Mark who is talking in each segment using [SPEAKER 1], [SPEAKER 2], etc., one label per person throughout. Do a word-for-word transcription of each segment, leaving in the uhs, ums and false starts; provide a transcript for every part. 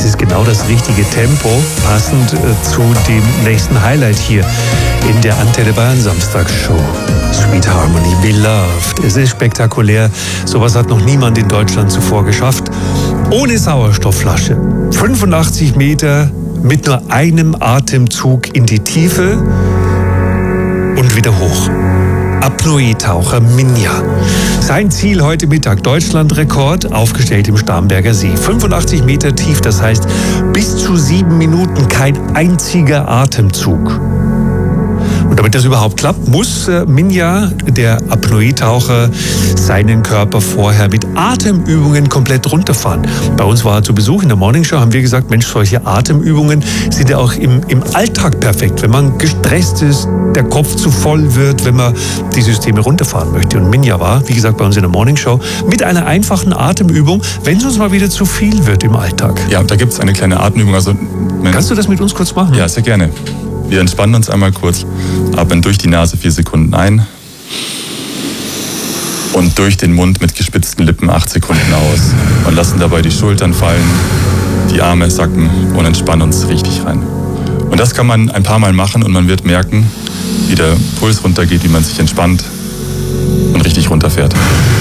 [SPEAKER 1] ist genau das richtige Tempo, passend äh, zu dem nächsten Highlight hier in der Antenne Bayern Samstagsshow. Sweet Harmony, Beloved. Es ist spektakulär. Sowas hat noch niemand in Deutschland zuvor geschafft. Ohne Sauerstoffflasche. fünfundachtzig Meter mit nur einem Atemzug in die Tiefe und wieder hoch. Apnoe-Taucher Minja. Sein Ziel heute Mittag, Deutschlandrekord, aufgestellt im Starnberger See. fünfundachtzig Meter tief, das heißt bis zu sieben Minuten kein einziger Atemzug. Und damit das überhaupt klappt, muss äh, Minja, der Apnoe-Taucher, seinen Körper vorher mit Atemübungen komplett runterfahren. Bei uns war er zu Besuch in der Morningshow, haben wir gesagt, Mensch, solche Atemübungen sind ja auch im, im Alltag perfekt, wenn man gestresst ist, der Kopf zu voll wird, wenn man die Systeme runterfahren möchte. Und Minja war, wie gesagt, bei uns in der Morningshow mit einer einfachen Atemübung, wenn es uns mal wieder zu viel wird im Alltag.
[SPEAKER 2] Ja, da gibt es eine kleine Atemübung. Also,
[SPEAKER 1] Kannst du das mit uns kurz machen?
[SPEAKER 2] Ja, sehr gerne. Wir entspannen uns einmal kurz, atmen durch die Nase vier Sekunden ein und durch den Mund mit gespitzten Lippen acht Sekunden aus und lassen dabei die Schultern fallen, die Arme sacken und entspannen uns richtig rein. Und das kann man ein paar Mal machen und man wird merken, wie der Puls runtergeht, wie man sich entspannt und richtig runterfährt.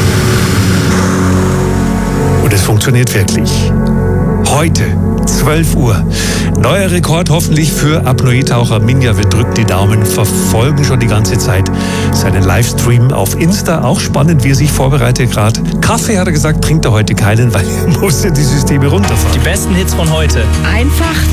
[SPEAKER 1] Und es funktioniert wirklich. Heute, zwölf Uhr. Neuer Rekord hoffentlich für Apnoe-Taucher Minja. Wir drücken die Daumen, verfolgen schon die ganze Zeit seinen Livestream auf Insta. Auch spannend, wie er sich vorbereitet gerade. Kaffee, hat er gesagt, trinkt er heute keinen, weil er muss ja die Systeme runterfahren.
[SPEAKER 3] Die besten Hits von heute.
[SPEAKER 4] Einfach